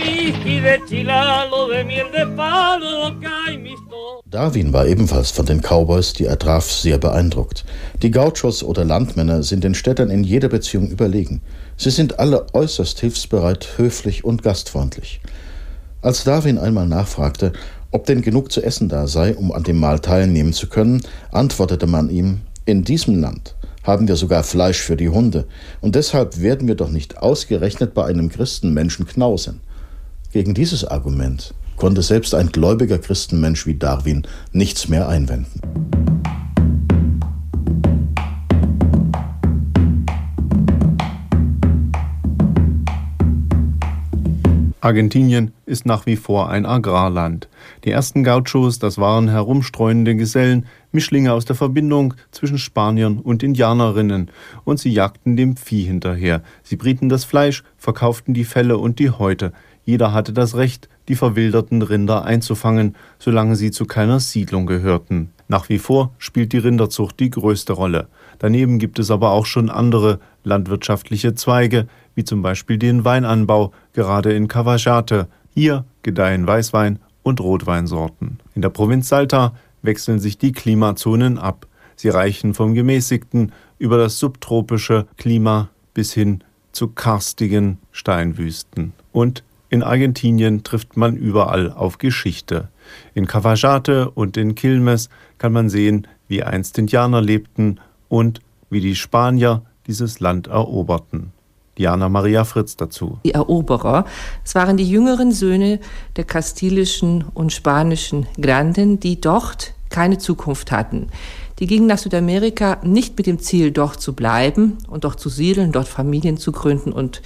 Darwin war ebenfalls von den Cowboys, die er traf, sehr beeindruckt. Die Gauchos oder Landmänner sind den Städtern in jeder Beziehung überlegen. Sie sind alle äußerst hilfsbereit, höflich und gastfreundlich. Als Darwin einmal nachfragte, ob denn genug zu essen da sei, um an dem Mahl teilnehmen zu können, antwortete man ihm: In diesem Land haben wir sogar Fleisch für die Hunde, und deshalb werden wir doch nicht ausgerechnet bei einem Christenmenschen knausern. Gegen dieses Argument konnte selbst ein gläubiger Christenmensch wie Darwin nichts mehr einwenden. Argentinien ist nach wie vor ein Agrarland. Die ersten Gauchos, das waren herumstreunende Gesellen, Mischlinge aus der Verbindung zwischen Spaniern und Indianerinnen. Und sie jagten dem Vieh hinterher. Sie brieten das Fleisch, verkauften die Felle und die Häute. Jeder hatte das Recht, die verwilderten Rinder einzufangen, solange sie zu keiner Siedlung gehörten. Nach wie vor spielt die Rinderzucht die größte Rolle. Daneben gibt es aber auch schon andere landwirtschaftliche Zweige, wie zum Beispiel den Weinanbau, gerade in Cavajate. Hier gedeihen Weißwein- und Rotweinsorten. In der Provinz Salta wechseln sich die Klimazonen ab. Sie reichen vom gemäßigten über das subtropische Klima bis hin zu karstigen Steinwüsten. Und in Argentinien trifft man überall auf Geschichte. In Cavajate und in Quilmes kann man sehen, wie einst Indianer lebten und wie die Spanier dieses Land eroberten. Diana Maria Fritz dazu. Die Eroberer, es waren die jüngeren Söhne der kastilischen und spanischen Granden, die dort keine Zukunft hatten. Die gingen nach Südamerika nicht mit dem Ziel, dort zu bleiben und dort zu siedeln, dort Familien zu gründen und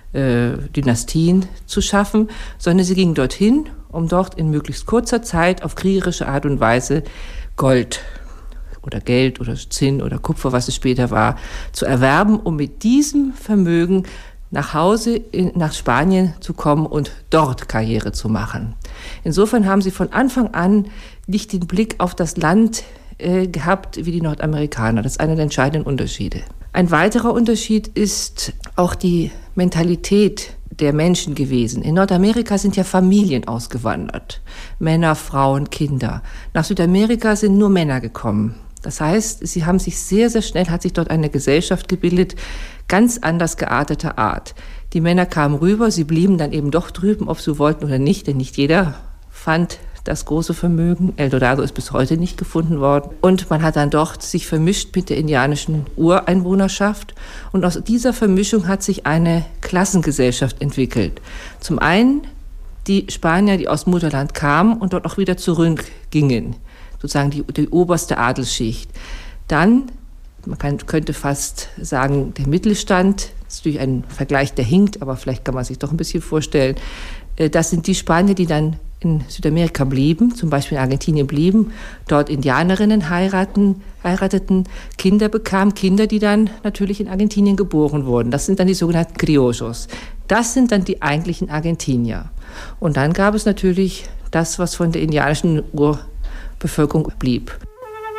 Dynastien zu schaffen, sondern sie gingen dorthin, um dort in möglichst kurzer Zeit auf kriegerische Art und Weise Gold oder Geld oder Zinn oder Kupfer, was es später war, zu erwerben, um mit diesem Vermögen nach Hause nach Spanien zu kommen und dort Karriere zu machen. Insofern haben sie von Anfang an nicht den Blick auf das Land gehabt wie die Nordamerikaner. Das ist einer der entscheidenden Unterschiede. Ein weiterer Unterschied ist auch die Mentalität der Menschen gewesen. In Nordamerika sind ja Familien ausgewandert. Männer, Frauen, Kinder. Nach Südamerika sind nur Männer gekommen. Das heißt, sie haben sich sehr, sehr schnell, hat sich dort eine Gesellschaft gebildet, ganz anders gearteter Art. Die Männer kamen rüber, sie blieben dann eben doch drüben, ob sie wollten oder nicht, denn nicht jeder fand das große Vermögen. El Dorado ist bis heute nicht gefunden worden. Und man hat dann dort sich vermischt mit der indianischen Ureinwohnerschaft. Und aus dieser Vermischung hat sich eine Klassengesellschaft entwickelt. Zum einen die Spanier, die aus dem Mutterland kamen und dort auch wieder zurückgingen. Sozusagen die oberste Adelsschicht. Dann, könnte fast sagen, der Mittelstand. Das ist natürlich ein Vergleich, der hinkt, aber vielleicht kann man sich doch ein bisschen vorstellen. Das sind die Spanier, die dann in Südamerika blieben, zum Beispiel in Argentinien blieben, dort Indianerinnen heirateten, Kinder bekamen, Kinder, die dann natürlich in Argentinien geboren wurden. Das sind dann die sogenannten Criollos. Das sind dann die eigentlichen Argentinier. Und dann gab es natürlich das, was von der indianischen Urbevölkerung blieb.